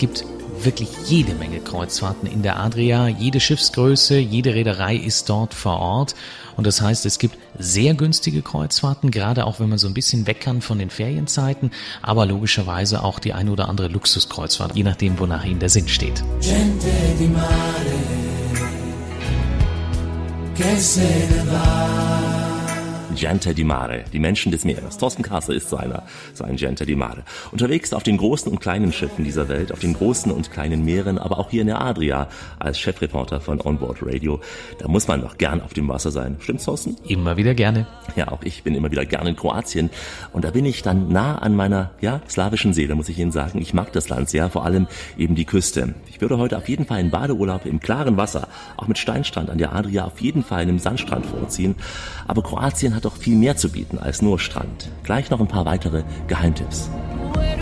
gibt wirklich jede Menge Kreuzfahrten in der Adria, jede Schiffsgröße, jede Reederei ist dort vor Ort und das heißt, es gibt sehr günstige Kreuzfahrten, gerade auch wenn man so ein bisschen weg kann von den Ferienzeiten, aber logischerweise auch die eine oder andere Luxuskreuzfahrt, je nachdem, wonach Ihnen der Sinn steht. Gente di mare, che se ne va. Gente di Mare, die Menschen des Meeres. Thorsten Kasse ist so ein Gente di Mare. Unterwegs auf den großen und kleinen Schiffen dieser Welt, auf den großen und kleinen Meeren, aber auch hier in der Adria als Chefreporter von Onboard Radio. Da muss man doch gern auf dem Wasser sein. Stimmt's, Thorsten? Immer wieder gerne. Ja, auch ich bin immer wieder gern in Kroatien. Und da bin ich dann nah an meiner, slawischen Seele, muss ich Ihnen sagen. Ich mag das Land sehr, vor allem eben die Küste. Ich würde heute auf jeden Fall einen Badeurlaub im klaren Wasser, auch mit Steinstrand an der Adria, auf jeden Fall einem Sandstrand vorziehen. Aber Kroatien hat doch viel mehr zu bieten als nur Strand. Gleich noch ein paar weitere Geheimtipps. Where